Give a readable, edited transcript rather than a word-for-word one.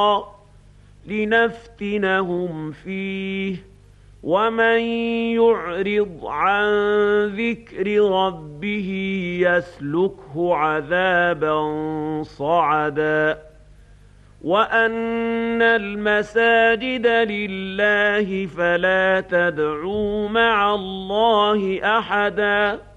لنفتنهم فيه ومن يعرض عن ذكر ربه يسلكه عذابا صعدا وأن المساجد لله فلا تدعوا مع الله أحدا